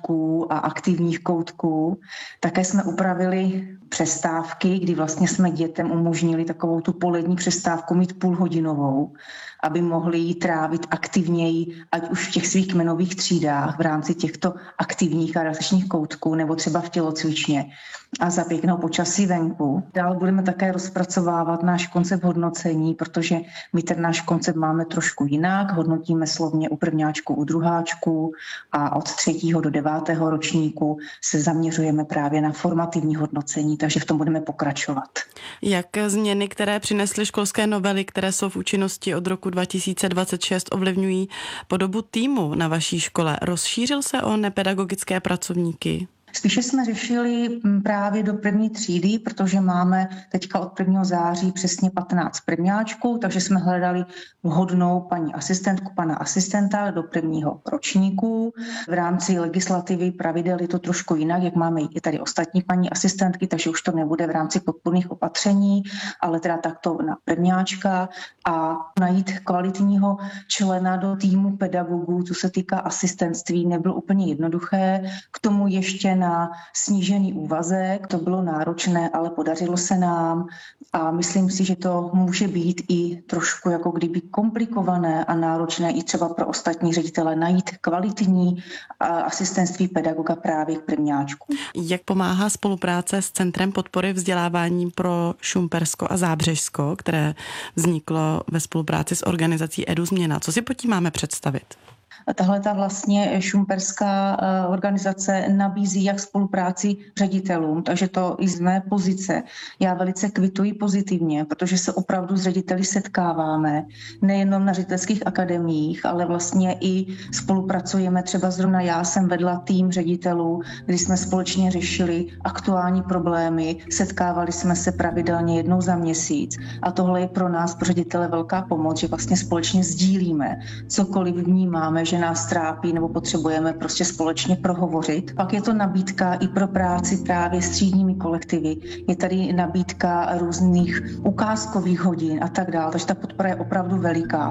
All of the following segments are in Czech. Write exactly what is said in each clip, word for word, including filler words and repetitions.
koutků a aktivních koutků. Také jsme upravili přestávky, kdy vlastně jsme dětem umožnili takovou tu polední přestávku mít půlhodinovou, aby mohli ji trávit aktivněji, ať už v těch svých kmenových třídách v rámci těchto aktivních a relaxačních koutků nebo třeba v tělocvičně a za pěkného počasí venku. Dál budeme také rozpracovávat náš koncept hodnocení, protože my ten náš koncept máme trošku jinak. Hodnotíme slovně u prvňáčku, u druháčku a od třetího do devátého ročníku se zaměřujeme právě na formativní hodnocení, takže v tom budeme pokračovat. Jak změny, které přinesly školské novely, které jsou v účinnosti od roku dva tisíce dvacet šest, ovlivňují podobu týmu na vaší škole? Rozšířil se o nepedagogické pracovníky? Spíše jsme řešili právě do první třídy, protože máme teďka od prvního září přesně patnáct prvňáčků, takže jsme hledali vhodnou paní asistentku, pana asistenta do prvního ročníku. V rámci legislativy pravidel je to trošku jinak, jak máme i tady ostatní paní asistentky, takže už to nebude v rámci podpůrných opatření, ale teda takto na prvňáčka a najít kvalitního člena do týmu pedagogů, co se týká asistentství, nebylo úplně jednoduché. K tomu ještě na snížený úvazek, to bylo náročné, ale podařilo se nám a myslím si, že to může být i trošku jako kdyby komplikované a náročné i třeba pro ostatní ředitele najít kvalitní asistentství pedagoga právě k prvňáčku. Jak pomáhá spolupráce s Centrem podpory vzdělávání pro Šumpersko a Zábřežsko, které vzniklo ve spolupráci s organizací Edu Změna? Co si pod tím máme představit? Tahle ta vlastně šumperská organizace nabízí jak spolupráci ředitelům, takže to i z mé pozice. Já velice kvituji pozitivně, protože se opravdu s řediteli setkáváme, nejenom na ředitelských akademiích, ale vlastně i spolupracujeme. Třeba zrovna já jsem vedla tým ředitelů, kdy jsme společně řešili aktuální problémy, setkávali jsme se pravidelně jednou za měsíc a tohle je pro nás, pro ředitele, velká pomoc, že vlastně společně sdílíme, cokoliv vnímáme, že nás trápí nebo potřebujeme prostě společně prohovořit. Pak je to nabídka i pro práci právě s třídními kolektivy. Je tady nabídka různých ukázkových hodin a tak dále, takže ta podpora je opravdu veliká.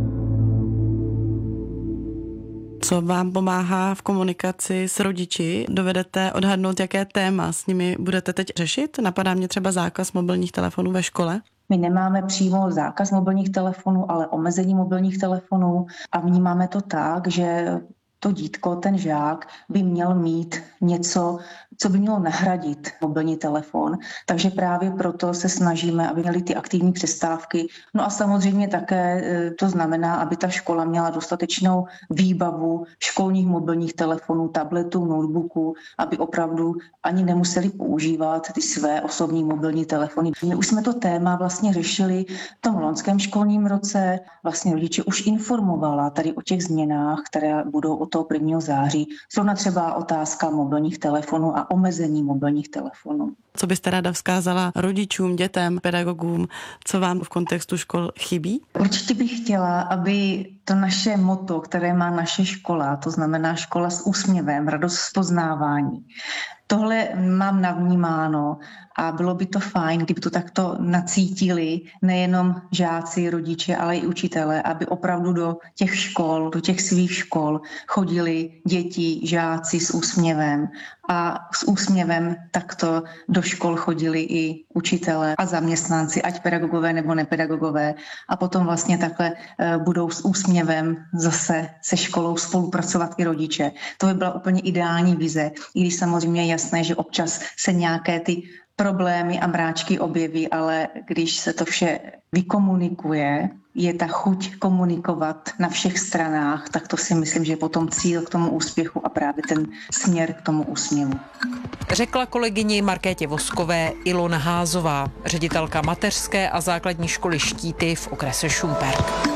Co vám pomáhá v komunikaci s rodiči? Dovedete odhadnout, jaké téma s nimi budete teď řešit? Napadá mě třeba zákaz mobilních telefonů ve škole. My nemáme přímo zákaz mobilních telefonů, ale omezení mobilních telefonů a vnímáme to tak, že to dítko, ten žák by měl mít něco, co by mělo nahradit mobilní telefon. Takže právě proto se snažíme, aby měli ty aktivní přestávky. No a samozřejmě také to znamená, aby ta škola měla dostatečnou výbavu školních mobilních telefonů, tabletů, notebooků, aby opravdu ani nemuseli používat ty své osobní mobilní telefony. My už jsme to téma vlastně řešili v tom loňském školním roce. Vlastně rodiče už informovala tady o těch změnách, které budou od toho prvního září. Zrovna třeba otázka mobilních telefonů a omezení mobilních telefonů. Co byste ráda vzkázala rodičům, dětem, pedagogům, co vám v kontextu škol chybí? Určitě bych chtěla, aby to naše motto, které má naše škola, to znamená škola s úsměvem, radost z poznávání. Tohle mám navnímáno a bylo by to fajn, kdyby to takto nacítili nejenom žáci, rodiče, ale i učitelé, aby opravdu do těch škol, do těch svých škol chodili děti, žáci s úsměvem a s úsměvem takto do škol chodili i učitelé a zaměstnanci, ať pedagogové nebo nepedagogové a potom vlastně takhle budou s úsměvem zase se školou spolupracovat i rodiče. To by byla úplně ideální vize, i když samozřejmě je jasné, že občas se nějaké ty problémy a mráčky objeví, ale když se to vše vykomunikuje, je ta chuť komunikovat na všech stranách, tak to si myslím, že je potom cíl k tomu úspěchu a právě ten směr k tomu úsměvu. Řekla kolegyni Markétě Voskové Ilona Házová, ředitelka mateřské a základní školy Štíty v okrese Šumperk.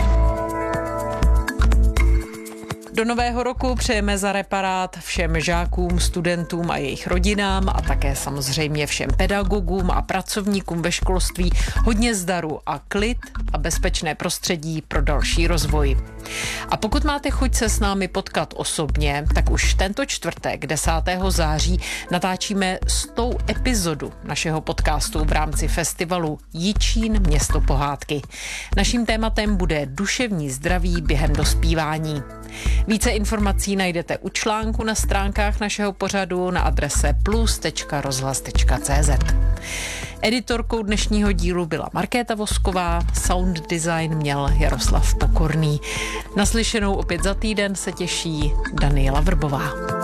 Do nového roku přejeme za Reparát všem žákům, studentům a jejich rodinám a také samozřejmě všem pedagogům a pracovníkům ve školství hodně zdaru a klid a bezpečné prostředí pro další rozvoj. A pokud máte chuť se s námi potkat osobně, tak už tento čtvrtek desátého září natáčíme stou epizodu našeho podcastu v rámci festivalu Jičín město pohádky. Naším tématem bude duševní zdraví během dospívání. Více informací najdete u článku na stránkách našeho pořadu na adrese plus tečka rozhlas tečka cé zet. Editorkou dnešního dílu byla Markéta Vosková, sound design měl Jaroslav Pokorný. Naslyšenou opět za týden se těší Daniela Vrbová.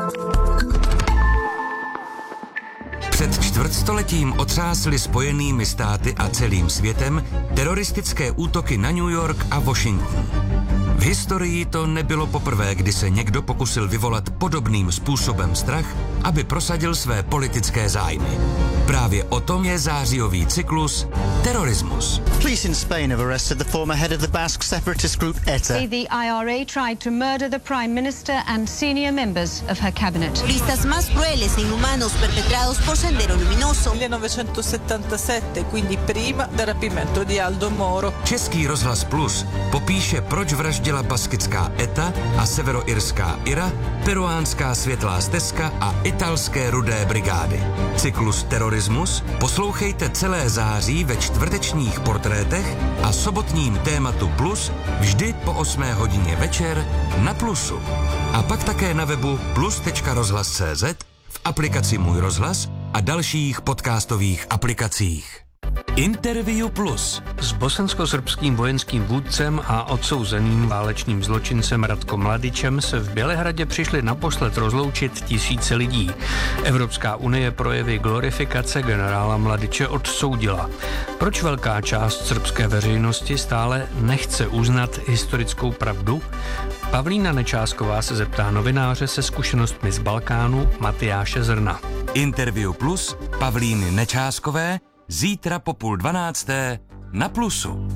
Před čtvrtstoletím otřásly Spojenými státy a celým světem teroristické útoky na New York a Washington. V historii to nebylo poprvé, kdy se někdo pokusil vyvolat podobným způsobem strach, aby prosadil své politické zájmy. Právě o tom je zářijový cyklus Terorismus. Police in Spain have arrested the former head of the Basque separatist group E T A. The I R A tried to murder the Prime Minister and senior members of her cabinet. Turistas más crueles e inhumanos perpetrados por Sendero Luminoso. millenovecentosettantasette, quindi prima del rapimento di Aldo Moro. Český rozhlas Plus popíše, proč vraždila baskická E T A a severoirská I R A, peruánská Světlá stezka a italské Rudé brigády. Cyklus Terorismus poslouchejte celé září ve čtvrtečních portrétech a sobotním tématu Plus vždy po osmé hodině večer na Plusu. A pak také na webu plus tečka rozhlas tečka cé zet, v aplikaci Můj rozhlas a dalších podcastových aplikacích. Interview Plus s bosensko-srbským vojenským vůdcem a odsouzeným válečným zločincem Ratkom Mladičem se v Bělehradě přišli naposled rozloučit tisíce lidí. Evropská unie projevy glorifikace generála Mladiče odsoudila. Proč velká část srbské veřejnosti stále nechce uznat historickou pravdu? Pavlína Nečásková se zeptá novináře se zkušenostmi z Balkánu Matyáše Zrna. Interview Plus Pavlíny Nečáskové zítra po půl dvanácté na Plusu.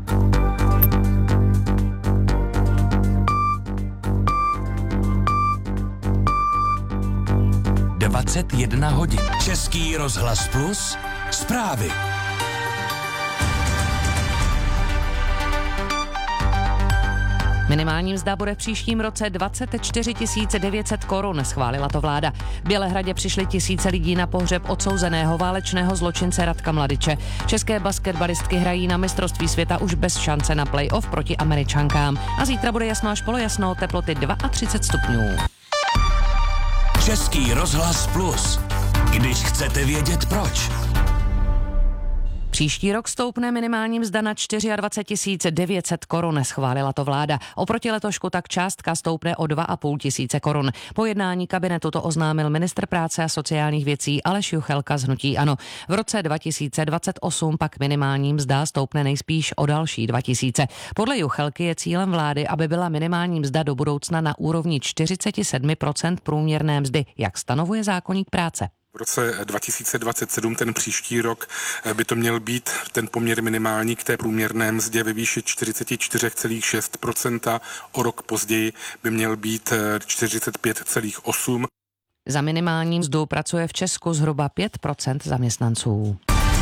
dvacet jedna hodin. Český rozhlas Plus. Zprávy. Minimální mzda bude v příštím roce dvacet čtyři tisíc devět set korun, schválila to vláda. V Bělehradě přišly tisíce lidí na pohřeb odsouzeného válečného zločince Ratka Mladiče. České basketbalistky hrají na mistrovství světa už bez šance na playoff proti Američankám. A zítra bude jasno až polojasno, teploty třicet dva stupňů. Český rozhlas Plus. Když chcete vědět proč. Příští rok stoupne minimální mzda na dvacet čtyři tisíc devět set korun, schválila to vláda. Oproti letošku tak částka stoupne o dva a půl tisíce korun. Po jednání kabinetu to oznámil ministr práce a sociálních věcí Aleš Juchelka z hnutí ANO. V roce dva tisíce dvacet osm pak minimální mzda stoupne nejspíš o další dva tisíce. Podle Juchelky je cílem vlády, aby byla minimální mzda do budoucna na úrovni čtyřicet sedm procent průměrné mzdy, jak stanovuje zákoník práce. V roce dva tisíce dvacet sedm, ten příští rok, by to měl být ten poměr minimální k té průměrné mzdě ve výši čtyřicet čtyři celá šest procenta, o rok později by měl být čtyřicet pět celá osm procenta. Za minimální mzdu pracuje v Česku zhruba pět procent zaměstnanců.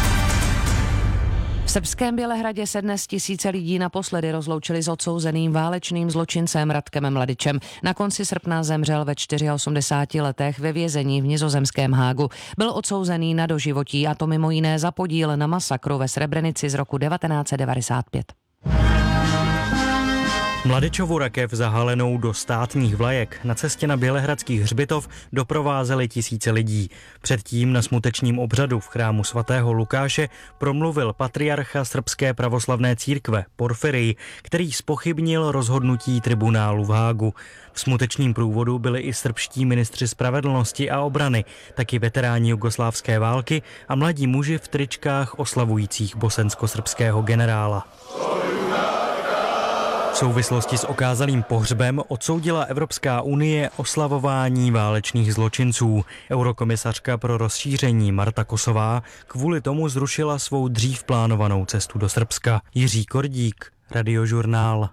V srbském Bělehradě se dnes tisíce lidí naposledy rozloučili s odsouzeným válečným zločincem Ratkem Mladičem. Na konci srpna zemřel ve osmdesáti čtyřech letech ve vězení v nizozemském Hágu. Byl odsouzený na doživotí, a to mimo jiné za podíl na masakru ve Srebrenici z roku devatenáct set devadesát pět. Mladičovu rakev zahalenou do státních vlajek na cestě na bělehradský hřbitov doprovázeli tisíce lidí. Předtím na smutečním obřadu v chrámu svatého Lukáše promluvil patriarcha srbské pravoslavné církve Porfirij, který zpochybnil rozhodnutí tribunálu v Hágu. V smutečním průvodu byli i srbští ministři spravedlnosti a obrany, taky veteráni jugoslávské války a mladí muži v tričkách oslavujících bosensko-srbského generála. V souvislosti s okázalým pohřbem odsoudila Evropská unie oslavování válečných zločinců. Eurokomisařka pro rozšíření Marta Kosová kvůli tomu zrušila svou dřív plánovanou cestu do Srbska. Jiří Kordík, Radiožurnál.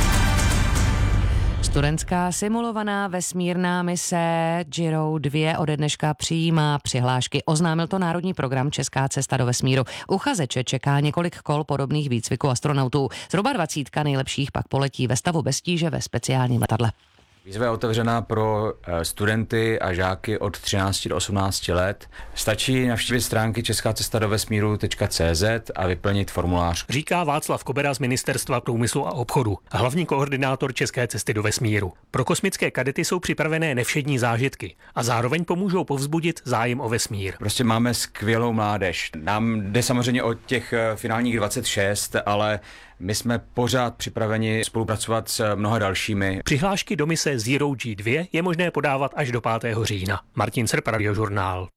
Studentská simulovaná vesmírná mise Giro dva ode dneška přijímá přihlášky. Oznámil to národní program Česká cesta do vesmíru. Uchazeče čeká několik kol podobných výcviků astronautů. Zhruba dvacítka nejlepších pak poletí ve stavu bez tíže ve speciálním letadle. Výzva je otevřená pro studenty a žáky od třinácti do osmnácti let. Stačí navštívit stránky česká cesta do vesmíru tečka cé zet a vyplnit formulář. Říká Václav Kobera z Ministerstva průmyslu a obchodu, hlavní koordinátor České cesty do vesmíru. Pro kosmické kadety jsou připravené nevšední zážitky a zároveň pomůžou povzbudit zájem o vesmír. Prostě máme skvělou mládež. Nám jde samozřejmě o těch finálních dvacet šest, ale my jsme pořád připraveni spolupracovat s mnoha dalšími. Přihlášky do mise Zero G dva je možné podávat až do pátého října. Martin Srp, Radiožurnál.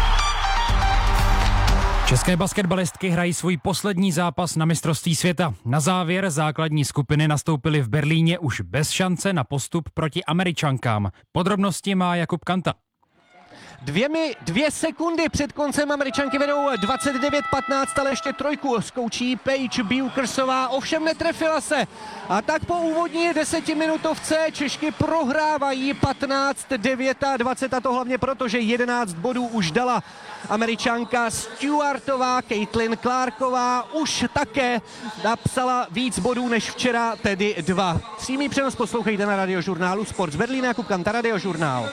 České basketbalistky hrají svůj poslední zápas na mistrovství světa. Na závěr základní skupiny nastoupily v Berlíně už bez šance na postup proti Američankám. Podrobnosti má Jakub Kanta. Dvěmi, dvě sekundy před koncem Američanky vedou dvacet devět patnáct, ale ještě trojku zkouší Paige Bukersová, ovšem netrefila se. A tak po úvodní desetiminutovce Češky prohrávají patnáct dvacet devět a to hlavně proto, že jedenáct bodů už dala Američanka Stewartová. Caitlin Clarková už také napsala víc bodů než včera, tedy dva. Přímý přenos poslouchejte na Radiožurnálu Sport z Berlína. Jakub Kanta, Radiožurnál.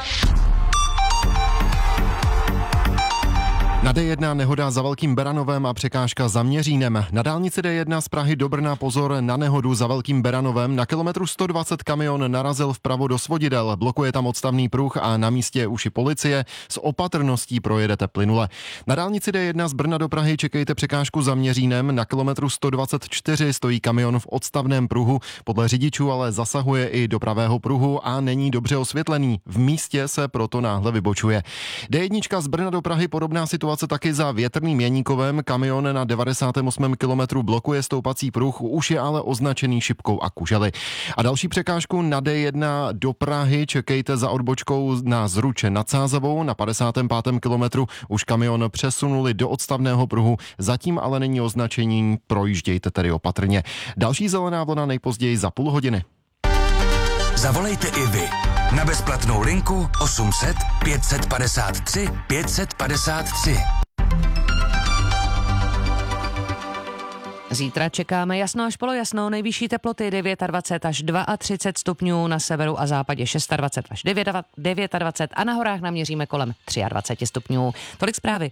Na D jedna nehoda za Velkým Beranovem a překážka za Měřínem. Na dálnici D jedna z Prahy do Brna pozor na nehodu za Velkým Beranovem. Na kilometru sto dvacet kamion narazil vpravo do svodidel. Blokuje tam odstavný pruh a na místě je už i policie. S opatrností projedete plynule. Na dálnici D jedna z Brna do Prahy čekejte překážku za Měřínem. Na kilometru sto dvacet čtyři stojí kamion v odstavném pruhu. Podle řidičů ale zasahuje i do pravého pruhu a není dobře osvětlený. V místě se proto náhle vybočuje. D jedna z Brna do Prahy podobná situace taky za Větrným Jeníkovem. Kamion na devadesátém osmém kilometru blokuje stoupací pruh, už je ale označený šipkou a kužely. A další překážku na D jedna do Prahy čekejte za odbočkou na Zruče nad Sázavou. Na padesátém pátém kilometru už kamion přesunuli do odstavného pruhu, zatím ale není označení, projíždějte tedy opatrně. Další zelená vlna nejpozději za půl hodiny. Zavolejte i vy na bezplatnou linku osm set pět padesát tři pět padesát tři. Zítra čekáme jasno až polojasno, nejvyšší teploty dvacet devět až třicet dva stupňů, na severu a západě dvacet šest až dvacet devět a na horách naměříme kolem dvacet tři stupňů. Tolik zprávy.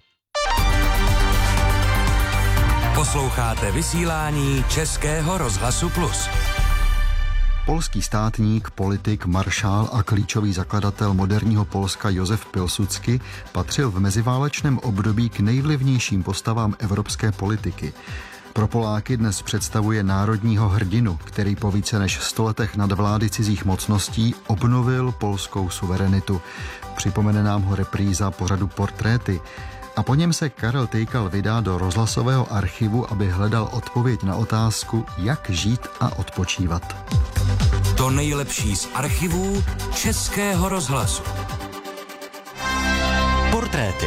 Posloucháte vysílání Českého rozhlasu Plus. Polský státník, politik, maršál a klíčový zakladatel moderního Polska Josef Pilsudski patřil v meziválečném období k nejvlivnějším postavám evropské politiky. Pro Poláky dnes představuje národního hrdinu, který po více než sto letech nadvlády cizích mocností obnovil polskou suverenitu. Připomene nám ho repríza pořadu Portréty. A po něm se Karel Tejkal vydá do rozhlasového archivu, aby hledal odpověď na otázku, jak žít a odpočívat. To nejlepší z archivů Českého rozhlasu. Portréty.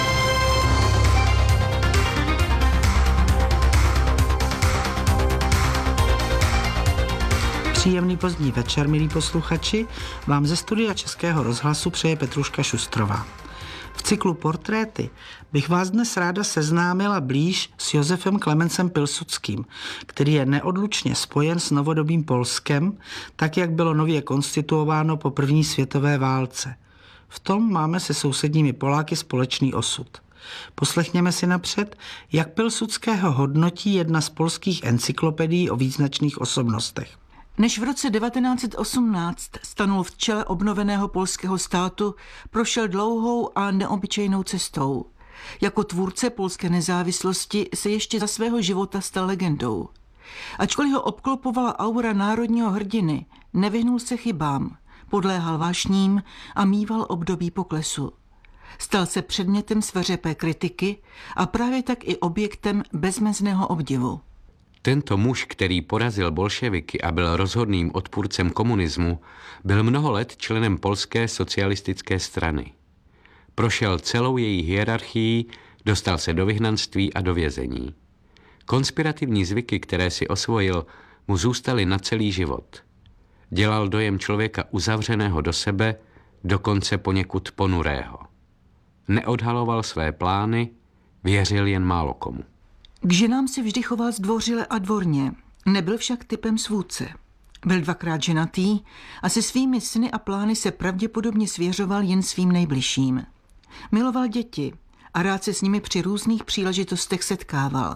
Příjemný pozdní večer, milí posluchači, vám ze studia Českého rozhlasu přeje Petruška Šustrová. V cyklu Portréty bych vás dnes ráda seznámila blíž s Josefem Klemencem Pilsudským, který je neodlučně spojen s novodobým Polskem, tak jak bylo nově konstituováno po první světové válce. V tom máme se sousedními Poláky společný osud. Poslechněme si napřed, jak Pilsudského hodnotí jedna z polských encyklopedií o význačných osobnostech. Než v roce devatenáct set osmnáct stanul v čele obnoveného polského státu, prošel dlouhou a neobyčejnou cestou. Jako tvůrce polské nezávislosti se ještě za svého života stal legendou. Ačkoliv ho obklopovala aura národního hrdiny, nevyhnul se chybám, podléhal vášním a mýval období poklesu. Stal se předmětem sveřepé kritiky a právě tak i objektem bezmezného obdivu. Tento muž, který porazil bolševiky a byl rozhodným odpůrcem komunismu, byl mnoho let členem polské socialistické strany. Prošel celou její hierarchii, dostal se do vyhnanství a do vězení. Konspirativní zvyky, které si osvojil, mu zůstaly na celý život. Dělal dojem člověka uzavřeného do sebe, dokonce poněkud ponurého. Neodhaloval své plány, věřil jen málo komu. K ženám se vždy choval zdvořile a dvorně, nebyl však typem svůdce. Byl dvakrát ženatý a se svými sny a plány se pravděpodobně svěřoval jen svým nejbližším. Miloval děti a rád se s nimi při různých příležitostech setkával.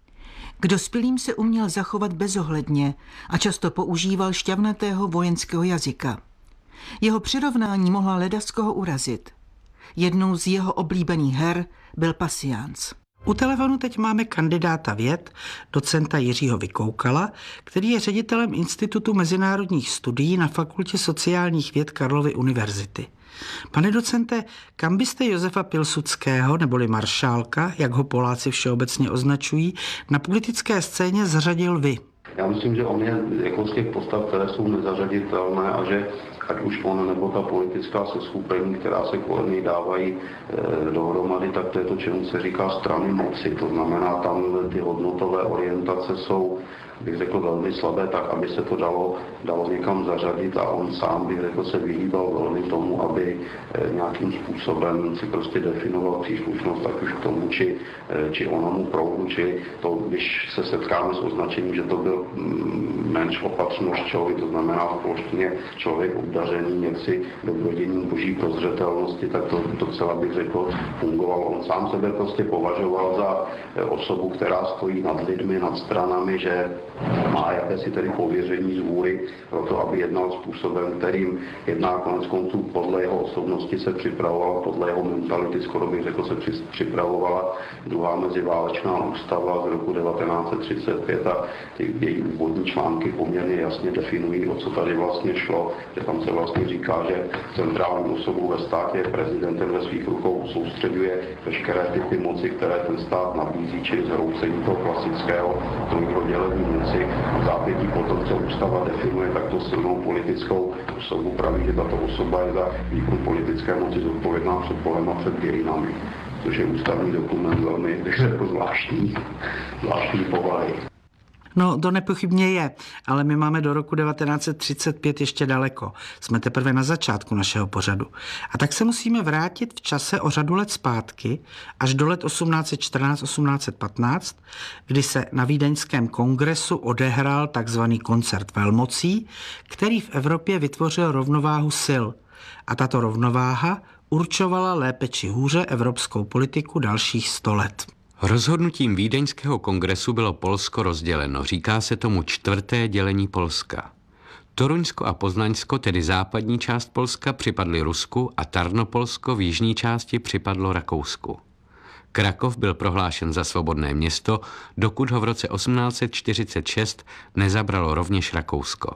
K dospělým se uměl zachovat bezohledně a často používal šťavnatého vojenského jazyka. Jeho přirovnání mohla ledaskoho urazit. Jednou z jeho oblíbených her byl pasiánc. U telefonu teď máme kandidáta věd, docenta Jiřího Vykoukala, který je ředitelem Institutu mezinárodních studií na Fakultě sociálních věd Karlovy univerzity. Pane docente, kam byste Josefa Pilsudského, neboli maršálka, jak ho Poláci všeobecně označují, na politické scéně zařadil vy? Já myslím, že on je jako z těch postav, které jsou nezařaditelné a že ať už on nebo ta politická seskupení, která se kolem něj dávají e, dohromady, tak to je to, čemu se říká strany moci. To znamená, tam ty hodnotové orientace jsou, bych řekl, velmi slabé, tak aby se to dalo, dalo někam zařadit a on sám, bych řekl, se vyhýbal velmi tomu, aby e, nějakým způsobem si prostě definoval příslušnost, tak už k tomu, či, e, či onomu proudu, či to, když se setkáme s označením, že to byl mm, menš opatrnost člověk, to znamená v polštině člověk obdařený jaksi dobroděním boží prozřetelnosti, tak to docela, bych řekl, fungovalo. On sám sebe prostě považoval za osobu, která stojí nad lidmi, nad stranami, že má jakési tedy pověření z vůli pro to, aby jednal způsobem, kterým jedná konec konců podle jeho osobnosti se připravovala, podle jeho mentality, skoro bych řekl, se připravovala druhá meziválečná ústava z roku devatenáct set třicet pět a ty její úvodní články poměrně jasně definují, o co tady vlastně šlo, že tam se vlastně říká, že centrální osobou ve státě prezidentem ve svých rukou soustředuje veškeré typy moci, které ten stát nabízí, čili zhroucení toho klasického trojrozdělení moci. V zápětí potom, co ústava definuje takto silnou politickou osobu, praví, že tato osoba je za výkon politické moci zodpovědná před Bohem a před dějinami, což je ústavní dokument velmi, bych řekl, zvláštní, zvláštní povahy. No, to nepochybně je, ale my máme do roku devatenáct set třicet pět ještě daleko. Jsme teprve na začátku našeho pořadu. A tak se musíme vrátit v čase o řadu let zpátky, až do let osmnáct set čtrnáct osmnáct set patnáct, kdy se na Vídeňském kongresu odehrál takzvaný koncert velmocí, který v Evropě vytvořil rovnováhu sil. A tato rovnováha určovala lépe či hůře evropskou politiku dalších sto let. Rozhodnutím Vídeňského kongresu bylo Polsko rozděleno. Říká se tomu čtvrté dělení Polska. Toruňsko a Poznaňsko, tedy západní část Polska, připadly Rusku a Tarnopolsko v jižní části připadlo Rakousku. Krakov byl prohlášen za svobodné město, dokud ho v roce osmnáct set čtyřicet šest nezabralo rovněž Rakousko.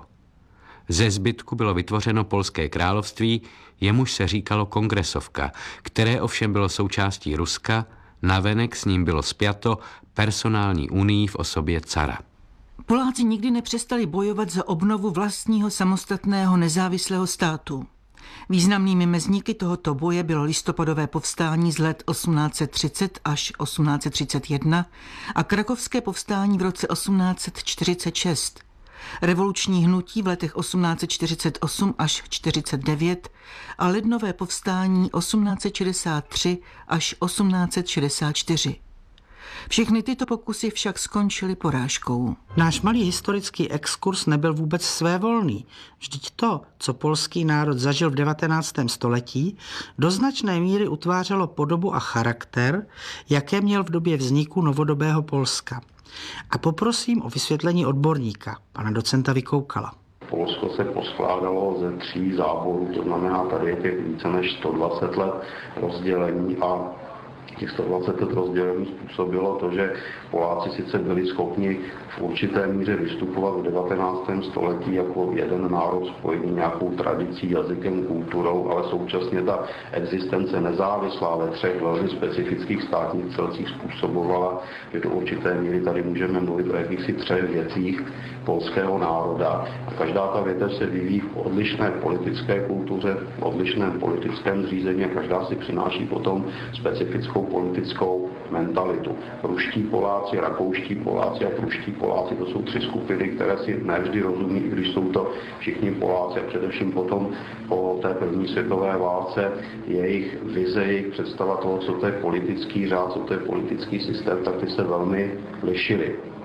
Ze zbytku bylo vytvořeno Polské království, jemuž se říkalo Kongresovka, které ovšem bylo součástí Ruska. Navenek s ním bylo spjato personální unii v osobě cara. Poláci nikdy nepřestali bojovat za obnovu vlastního samostatného nezávislého státu. Významnými mezníky tohoto boje bylo listopadové povstání z let osmnáct set třicet až osmnáct set třicet jedna a krakovské povstání v roce osmnáct set čtyřicet šest. Revoluční hnutí v letech osmnáct set čtyřicet osm až čtyřicet devět a lednové povstání osmnáct set šedesát tři až osmnáct set šedesát čtyři. Všechny tyto pokusy však skončily porážkou. Náš malý historický exkurs nebyl vůbec svévolný. Vždyť to, co polský národ zažil v devatenáctém století, do značné míry utvářelo podobu a charakter, jaké měl v době vzniku novodobého Polska. A poprosím o vysvětlení odborníka, pana docenta Vykoukala. Polsko se poskládalo ze tří záborů, to znamená, tady je těch více než sto dvacet let rozdělení a těch sto dvacet let rozdělení způsobilo to, že Poláci sice byli schopni v určité míře vystupovat v devatenáctém století jako jeden národ spojený nějakou tradicí, jazykem, kulturou, ale současně ta existence nezávislá ve třech velmi specifických státních celcích způsobovala, že do určité míry tady můžeme mluvit o jakýchsi třech věcích polského národa. A každá ta větev se vyvíjí v odlišné politické kultuře, v odlišném politickém zřízení a každá si přináší potom specifickou politickou mentalitu. Ruští Poláci, rakouští Poláci a pruští Poláci, to jsou tři skupiny, které si nevždy rozumí, i když jsou to všichni Poláci a především potom po té první světové válce jejich vize, jejich představa toho, co to je politický řád, co to je politický systém, tak ty se velmi lišily.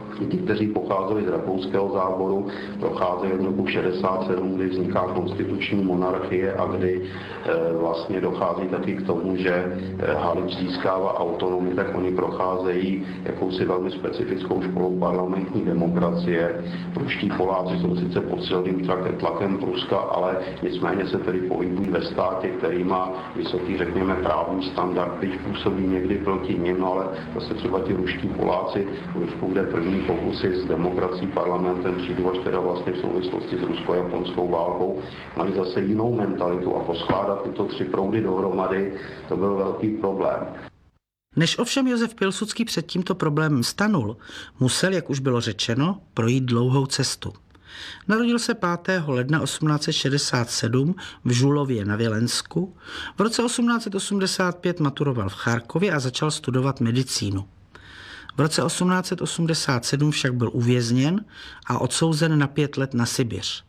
ti, kteří pocházeli z rakouského záboru, procházeli v roku šedesát sedm, kdy vzniká konstituční monarchie a kdy e, vlastně dochází taky k tomu, že e, Halič získává autonomii, tak oni procházejí jakousi velmi specifickou školou parlamentní demokracie. Pruští Poláci jsou sice pod silným tlakem Pruska, ale nicméně se tedy pohybují ve státě, který má vysoký, řekněme, právní standard, když působí někdy proti nim, ale zase třeba ti ruští Poláci, už bude první pokusy s demokracií parlamentem přijdu až teda vlastně v souvislosti s rusko-japonskou válkou, mali zase jinou mentalitu a poskládat tyto tři proudy dohromady, to byl velký problém. Než ovšem Josef Pilsudský před tímto problémem stanul, musel, jak už bylo řečeno, projít dlouhou cestu. Narodil se pátého ledna osmnáct set šedesát sedm v Žulově na Vilensku, v roce osmnáct set osmdesát pět maturoval v Charkově a začal studovat medicínu. V roce osmnáct set osmdesát sedm však byl uvězněn a odsouzen na pět let na Sibiř.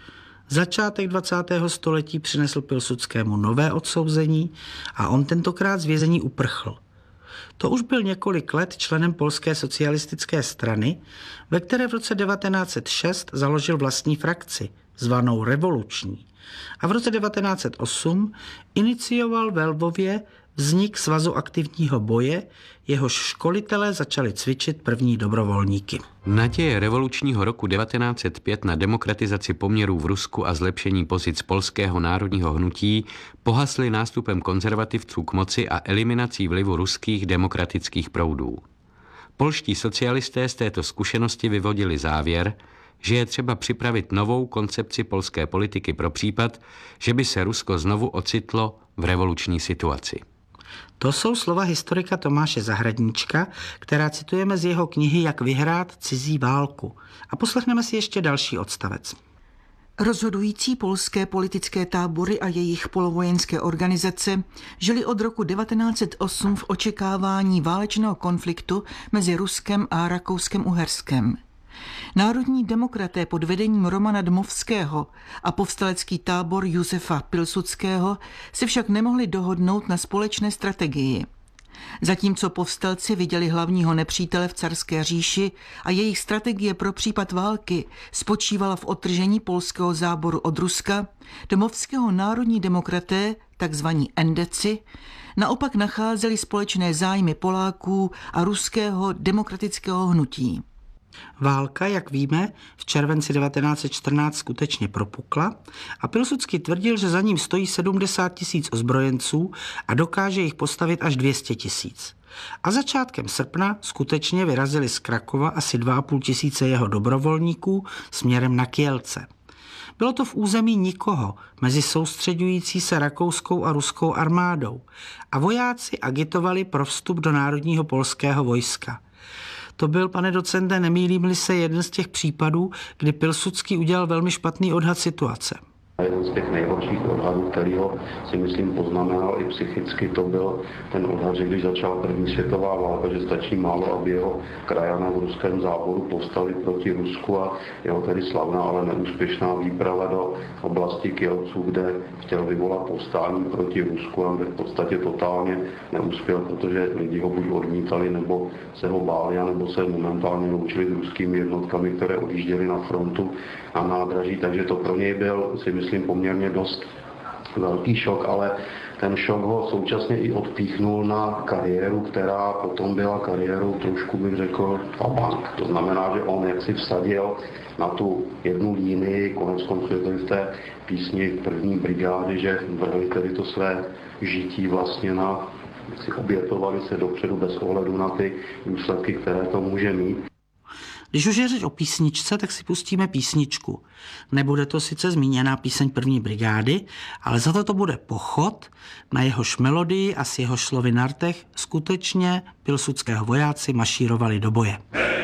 Začátek dvacátého století přinesl Pilsudskému nové odsouzení a on tentokrát z vězení uprchl. To už byl několik let členem Polské socialistické strany, ve které v roce devatenáct set šest založil vlastní frakci, zvanou Revoluční, a v roce devatenáct set osm inicioval ve Lvově vznik Svazu aktivního boje, jehož školitelé začali cvičit první dobrovolníky. Naděje revolučního roku devatenáct set pět na demokratizaci poměrů v Rusku a zlepšení pozic polského národního hnutí pohasly nástupem konzervativců k moci a eliminací vlivu ruských demokratických proudů. Polští socialisté z této zkušenosti vyvodili závěr, že je třeba připravit novou koncepci polské politiky pro případ, že by se Rusko znovu ocitlo v revoluční situaci. To jsou slova historika Tomáše Zahradníčka, která citujeme z jeho knihy Jak vyhrát cizí válku. A poslechneme si ještě další odstavec. Rozhodující polské politické tábory a jejich polovojenské organizace žili od roku devatenáct set osm v očekávání válečného konfliktu mezi Ruskem a Rakouskem-Uherskem. Národní demokraté pod vedením Romana Dmovského a povstalecký tábor Josefa Pilsudského se však nemohli dohodnout na společné strategii. Zatímco povstalci viděli hlavního nepřítele v carské říši a jejich strategie pro případ války spočívala v odtržení polského záboru od Ruska, Dmovského národní demokraté, takzvaní endeci, naopak nacházeli společné zájmy Poláků a ruského demokratického hnutí. Válka, jak víme, v červenci devatenáct set čtrnáct skutečně propukla a Pilsudský tvrdil, že za ním stojí sedmdesát tisíc ozbrojenců a dokáže jich postavit až dvě stě tisíc. A začátkem srpna skutečně vyrazili z Krakova asi dva a půl tisíce jeho dobrovolníků směrem na Kielce. Bylo to v území nikoho mezi soustředující se rakouskou a ruskou armádou a vojáci agitovali pro vstup do národního polského vojska. To byl, pane docente, nemýlím-li se, jeden z těch případů, kdy Pilsudský udělal velmi špatný odhad situace. Jeden z těch nejhorších odhadů, kterýho si myslím poznamenal i psychicky, to byl ten odhad, že když začala první světová válka, že stačí málo, aby jeho krajané v ruském záboru povstali proti Rusku a jeho tedy slavná, ale neúspěšná výprava do oblasti Kielců, kde chtěl vyvolat povstání proti Rusku a kde v podstatě totálně neuspěl, protože lidi ho buď odmítali, nebo se ho báli, nebo se momentálně loučili s ruskými jednotkami, které odjížděly na frontu a nádraží, takže to pro něj byl, si myslím, poměrně dost velký šok, ale ten šok ho současně i odpíchnul na kariéru, která potom byla kariérou trošku, bych řekl, pabank. To znamená, že on jak si vsadil na tu jednu línii, konec konců je to v té písni první brigády, že vrhli tedy to své žití vlastně na, jak si obětovali se dopředu bez ohledu na ty důsledky, které to může mít. Když už je řeč o písničce, tak si pustíme písničku. Nebude to sice zmíněná píseň první brigády, ale za to to bude pochod, na jehož melodii a s jehož slovy na rtech skutečně pilsudského vojáci mašírovali do boje.